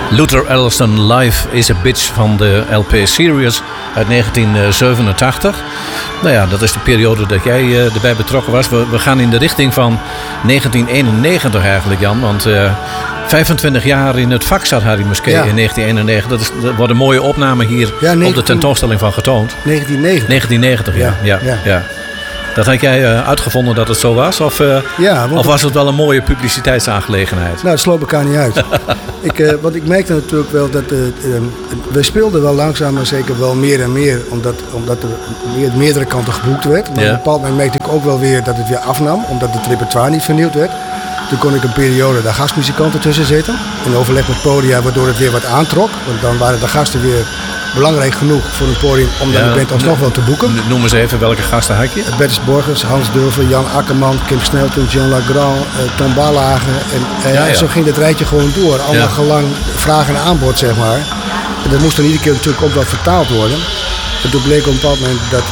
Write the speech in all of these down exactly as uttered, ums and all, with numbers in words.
Luther Allison Live is a Bitch van de L P Serious uit negentien zevenentachtig. Nou ja, dat is de periode dat jij uh, erbij betrokken was. We, we gaan in de richting van negentien eenennegentig eigenlijk, Jan. Want uh, vijfentwintig jaar in het vak zat Harry Musquet ja. in negentien eenennegentig. Dat, is, dat wordt een mooie opname hier ja, negentien, op de tentoonstelling van getoond. negentien negentig. negentien negentig, ja. ja, ja, ja. ja. Dat had jij uh, uitgevonden dat het zo was? Of, uh, ja, of was het wel een mooie publiciteitsaangelegenheid? Nou, het sloot elkaar niet uit. ik, uh, want ik merkte natuurlijk wel dat... Uh, uh, we speelden wel langzaam maar zeker wel meer en meer. Omdat, omdat er meer, meerdere kanten geboekt werd. Maar ja. op een bepaald moment merkte ik ook wel weer dat het weer afnam. Omdat het repertoire niet vernieuwd werd. Toen kon ik een periode daar gastmuzikanten tussen zitten. In overleg met Podia, waardoor het weer wat aantrok. Want dan waren de gasten weer... belangrijk genoeg voor een podium om dan ja, de band alsnog wel te boeken. Noem eens even welke gasten had je? Bertus Borgers, Hans Dulver, Jan Akkerman, Kim Snelton, John Lagrand, uh, Tom Ballagen. En, uh, ja, ja. en zo ging het rijtje gewoon door. Allemaal ja. gelang vraag en aanbod, zeg maar. En dat moest dan iedere keer natuurlijk ook wel vertaald worden. En toen bleek op een bepaald moment dat,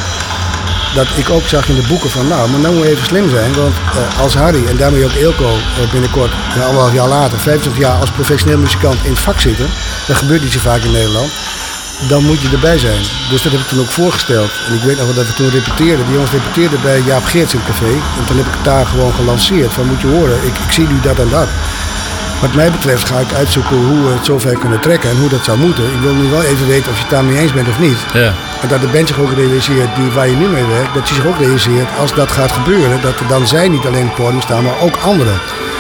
dat ik ook zag in de boeken van... nou, maar nou moet even slim zijn. Want uh, als Harry en daarmee ook Eelco uh, binnenkort, uh, anderhalf jaar later... vijfentwintig jaar als professioneel muzikant in het vak zitten... dat gebeurt niet zo vaak in Nederland... dan moet je erbij zijn. Dus dat heb ik toen ook voorgesteld. En ik weet nog wel dat we toen repeteerden. Die jongens repeteerden bij Jaap Geerts in het café. En toen heb ik het daar gewoon gelanceerd. Van moet je horen, ik, ik zie nu dat en dat. Wat mij betreft ga ik uitzoeken hoe we het zover kunnen trekken. En hoe dat zou moeten. Ik wil nu wel even weten of je het daarmee eens bent of niet. Ja. En dat de band zich ook realiseert, die, waar je nu mee werkt. Dat je zich ook realiseert, als dat gaat gebeuren. Dat er dan zij niet alleen op het podium staan, maar ook anderen.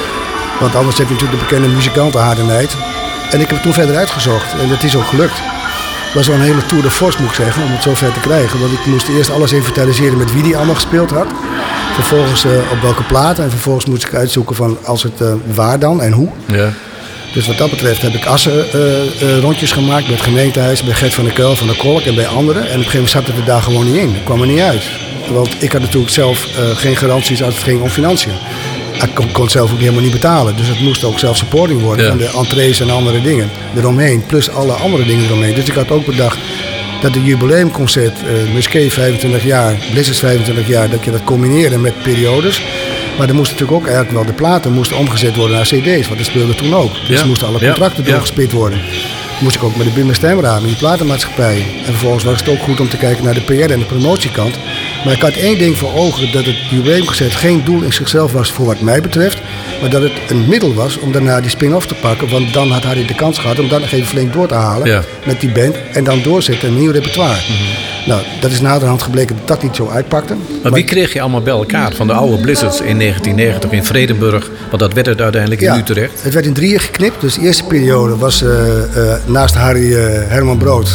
Want anders heb je natuurlijk de bekende muzikantenhardenheid. En ik heb het toen verder uitgezocht. En dat is ook gelukt. Het was wel een hele tour de force, moet ik zeggen, om het zo ver te krijgen. Want ik moest eerst alles inventariseren met wie die allemaal gespeeld had. Vervolgens uh, op welke platen. En vervolgens moest ik uitzoeken van als het uh, waar dan en hoe. Ja. Dus wat dat betreft heb ik assen uh, uh, rondjes gemaakt bij het gemeentehuis, bij Gert van der Kuil, van der Kolk en bij anderen. En op een gegeven moment zat het er daar gewoon niet in. Dat kwam er niet uit. Want ik had natuurlijk zelf uh, geen garanties als het ging om financiën. Ik kon, kon het zelf ook helemaal niet betalen. Dus het moest ook zelf supporting worden. Ja. Van de entrees en andere dingen eromheen. Plus alle andere dingen eromheen. Dus ik had ook bedacht dat het jubileumconcert, uh, Musquet vijfentwintig jaar, Blizzard vijfentwintig jaar, dat je dat combineerde met periodes. Maar er moesten natuurlijk ook eigenlijk wel de platen moesten omgezet worden naar cd's. Want dat speelde toen ook. Dus ja. er moesten alle contracten ja. doorgespit worden. Moest ik ook met de Buma Stemra, met die platenmaatschappij. En vervolgens was het ook goed om te kijken naar de P R en de promotiekant. Maar ik had één ding voor ogen, dat het jubileumconcert geen doel in zichzelf was voor wat mij betreft. Maar dat het een middel was om daarna die spin-off te pakken. Want dan had Harry de kans gehad om dan nog even flink door te halen ja. met die band. En dan doorzetten een nieuw repertoire. Mm-hmm. Nou, dat is naderhand gebleken dat dat niet zo uitpakte. Maar, maar wie kreeg je allemaal bij elkaar van de oude Blizzards in negentien negentig in Vredenburg? Want dat werd het uiteindelijk in ja, Utrecht. Het werd in drieën geknipt. Dus de eerste periode was uh, uh, naast Harry uh, Herman Brood.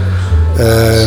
Uh,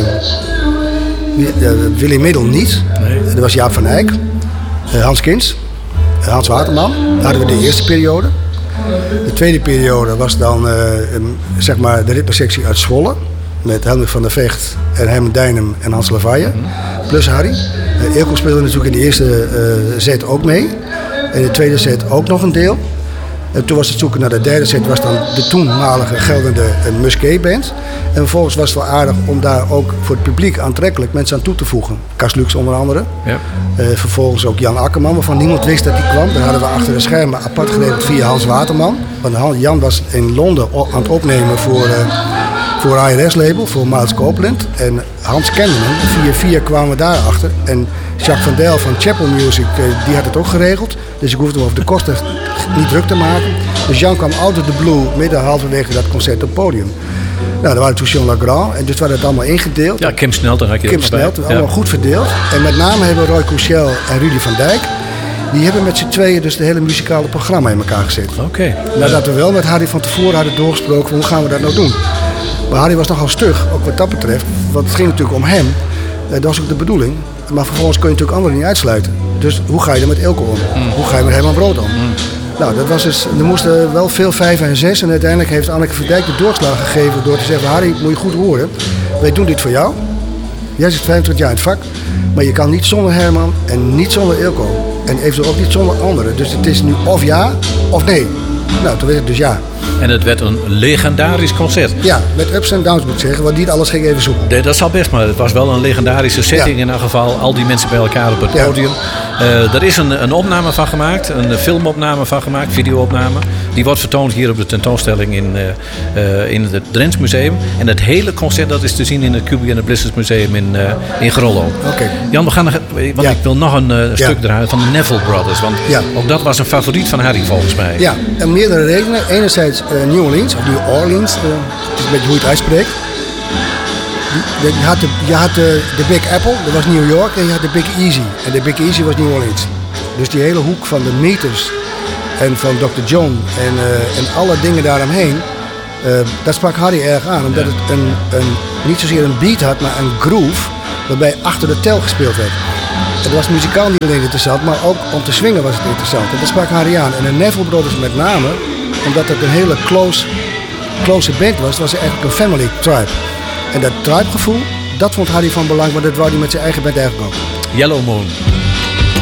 uh, Willy Middel niet. Nee. Er was Jaap van Eyck. Uh, Hans Kins. Uh, Hans Waterman. Daar hadden we de eerste periode. De tweede periode was dan uh, um, zeg maar de ritmesectie uit Zwolle. Met Helmut van der Vecht en Herman Dijnem en Hans Lavaille. Plus Harry. Uh, Eelco speelde natuurlijk in de eerste uh, set ook mee. In de tweede set ook nog een deel. En toen was het zoeken naar de derde set, was dan de toenmalige geldende uh, Musquet-band. En vervolgens was het wel aardig om daar ook voor het publiek aantrekkelijk mensen aan toe te voegen. Cas Lux onder andere. Ja. Uh, vervolgens ook Jan Akkerman, waarvan niemand wist dat hij kwam. Daar hadden we achter de schermen apart geregeld via Hans Waterman. Want Jan was in Londen aan het opnemen voor... Uh, Voor I R S-label, voor Miles Copeland. En Hans kende hem. Via via kwamen we daarachter. En Jacques van Dijl van Chapel Music, die had het ook geregeld. Dus ik hoefde hem over de kosten niet druk te maken. Dus Jan kwam out of the blue, midden halverwege dat concert op het podium. Nou, daar waren toen John Lagrand. En dus waren het allemaal ingedeeld. Ja, Kim Snelton had je Kim Snelton, allemaal ja. goed verdeeld. En met name hebben Roy Couchel en Rudy van Dijk... die hebben met z'n tweeën dus de hele muzikale programma in elkaar gezet. Oké. Okay. Nadat we wel met Harry van tevoren hadden doorgesproken van hoe gaan we dat nou doen. Maar Harry was nogal stug, ook wat dat betreft. Want het ging natuurlijk om hem. Dat was ook de bedoeling. Maar vervolgens kun je natuurlijk anderen niet uitsluiten. Dus hoe ga je er met Eelco om? Mm. Hoe ga je met Herman Brood om? Mm. Nou, dat was dus, er moesten wel veel vijf en zes. En uiteindelijk heeft Anneke Verdijk de doorslag gegeven door te zeggen... Harry, moet je goed horen. Wij doen dit voor jou. Jij zit vijfentwintig jaar in het vak. Maar je kan niet zonder Herman en niet zonder Eelco. En eventueel ook niet zonder anderen. Dus het is nu of ja of nee. Nou, toen werd het dus ja. En het werd een legendarisch concert. Ja, met ups en downs moet ik zeggen, want niet alles ging even zoeken. Nee, dat zal best, maar het was wel een legendarische setting ja. in elk geval. Al die mensen bij elkaar op het podium. Ja. Uh, er is een, een opname van gemaakt, een filmopname van gemaakt, videoopname. Die wordt vertoond hier op de tentoonstelling in, uh, uh, in het Drents Museum. En het hele concert dat is te zien in het Cubic and the Blizzards Museum in, uh, in Grollo. Okay. Jan, we gaan nog, want ja. ik wil nog een uh, ja. stuk draaien van de Neville Brothers. Want ja. ook dat was een favoriet van Harry volgens mij. Ja, en meerdere redenen. Enerzijds uh, New Orleans, of New Orleans, uh, het is een beetje hoe je het uitspreekt. Je had, de, je had de, de Big Apple, dat was New York, en je had de Big Easy. En de Big Easy was New Orleans. Dus die hele hoek van de Meters en van dokter John en, uh, en alle dingen daaromheen, uh, dat sprak Harry erg aan. Omdat ja. het een, een, niet zozeer een beat had, maar een groove, waarbij achter de tel gespeeld werd. Het was muzikaal niet alleen interessant, maar ook om te swingen was het interessant. En dat sprak Harry aan. En de Neville Brothers met name, omdat het een hele close, close band was, was het eigenlijk een family tribe. En dat tribe gevoel, dat vond Harry van belang, maar dat wou hij met zijn eigen band eigenlijk ook. Yellow Moon.